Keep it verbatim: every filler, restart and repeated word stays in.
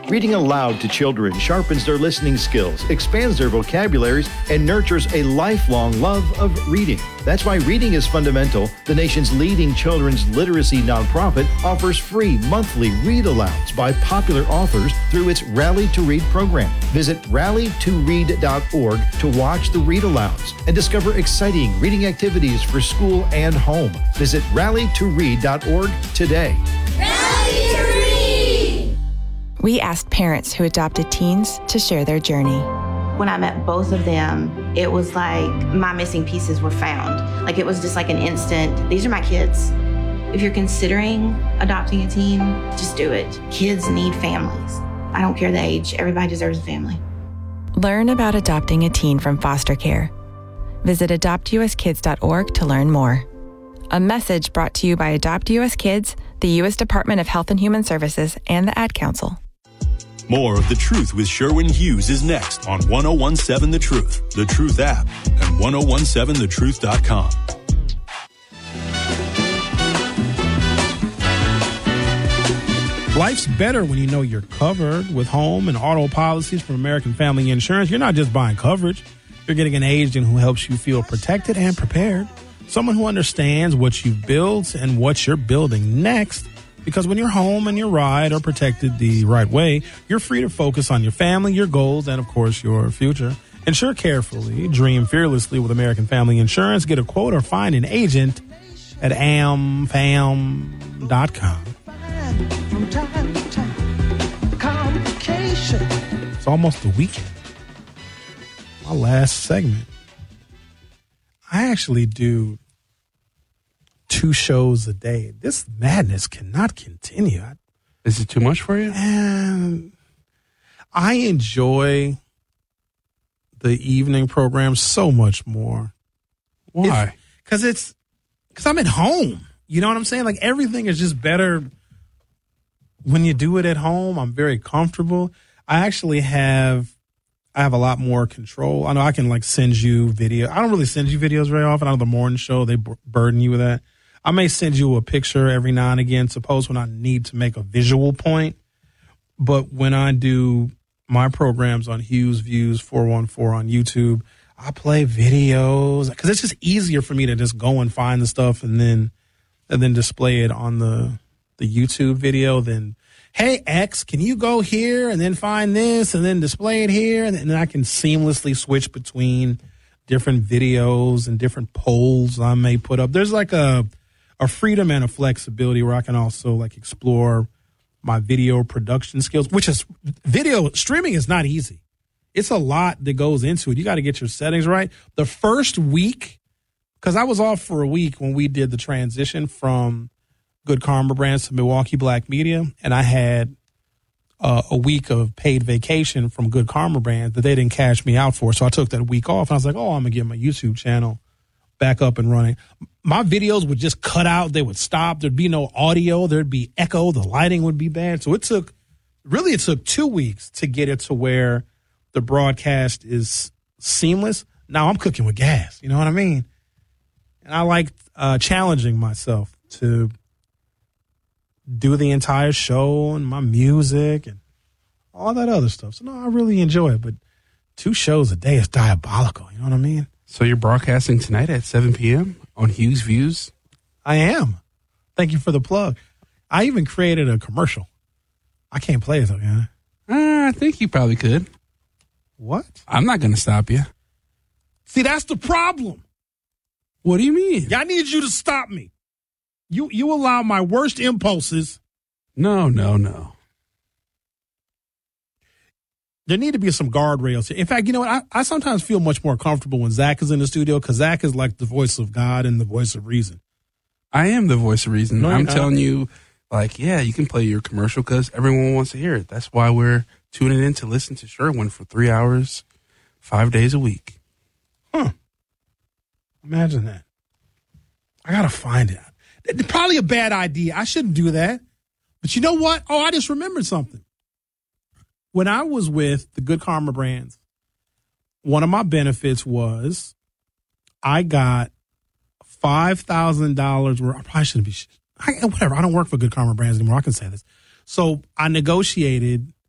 Reading aloud to children sharpens their listening skills, expands their vocabularies, and nurtures a lifelong love of reading. That's why Reading is Fundamental, the nation's leading children's literacy nonprofit, offers free monthly read-alouds by popular authors through its Rally to Read program. Visit rally to read dot org to watch the read-alouds and discover exciting reading activities for school and home. Visit rally to read dot org today. Rally to Read! We asked parents who adopted teens to share their journey. When I met both of them, it was like my missing pieces were found. Like it was just like an instant, these are my kids. If you're considering adopting a teen, just do it. Kids need families. I don't care the age, everybody deserves a family. Learn about adopting a teen from foster care. Visit adopt u s kids dot org to learn more. A message brought to you by Adopt U S Kids, the U S Department of Health and Human Services, and the Ad Council. More of The Truth with Sherwin Hughes is next on ten seventeen The Truth, The Truth app, and ten seventeen the truth dot com. Life's better when you know you're covered with home and auto policies from American Family Insurance. You're not just buying coverage. You're getting an agent who helps you feel protected and prepared. Someone who understands what you've built and what you're building next. Because when your home and your ride are protected the right way, you're free to focus on your family, your goals, and, of course, your future. Insure carefully. Dream fearlessly with American Family Insurance. Get a quote or find an agent at a m fam dot com. It's almost the weekend. My last segment. I actually do two shows a day. This madness cannot continue. Is it too much for you? And I enjoy the evening program so much more. Why? Because it's because I'm at home. You know what I'm saying? Like everything is just better when you do it at home. I'm very comfortable. I actually have I have a lot more control. I know I can like send you video. I don't really send you videos very often. I know the morning show, they b- burden you with that. I may send you a picture every now and again, suppose when I need to make a visual point. But when I do my programs on Hughes Views four one four on YouTube, I play videos because it's just easier for me to just go and find the stuff and then and then display it on the the YouTube video than, hey, X, can you go here and then find this and then display it here? And then I can seamlessly switch between different videos and different polls I may put up. There's like a a freedom and a flexibility where I can also like explore my video production skills, which is video streaming is not easy. It's a lot that goes into it. You got to get your settings right. The first week, because I was off for a week when we did the transition from Good Karma Brands to Milwaukee Black Media, and I had uh, a week of paid vacation from Good Karma Brands that they didn't cash me out for. So I took that week off, and I was like, oh, I'm going to get my YouTube channel back up and running. My videos would just cut out. They would stop. There'd be no audio. There'd be echo. The lighting would be bad. So it took, really it took two weeks to get it to where the broadcast is seamless. Now I'm cooking with gas. You know what I mean? And I like uh, challenging myself to do the entire show and my music and all that other stuff. So, no, I really enjoy it. But two shows a day is diabolical. You know what I mean? So you're broadcasting tonight at seven p.m. on Hughes Views? I am. Thank you for the plug. I even created a commercial. I can't play it, though, can I? Uh, I think you probably could. What? I'm not going to stop you. See, that's the problem. What do you mean? I need you to stop me. You you allow my worst impulses. No, no, no. There need to be some guardrails here. In fact, you know what? I, I sometimes feel much more comfortable when Zach is in the studio because Zach is like the voice of God and the voice of reason. I am the voice of reason. No, I'm not. telling you, like, yeah, you can play your commercial because everyone wants to hear it. That's why we're tuning in to listen to Sherwin for three hours, five days a week. Huh. Imagine that. I got to find it. It's probably a bad idea. I shouldn't do that. But you know what? Oh, I just remembered something. When I was with the Good Karma Brands, one of my benefits was I got five thousand dollars worth. I probably shouldn't be, I, whatever. I don't work for Good Karma Brands anymore. I can say this. So I negotiated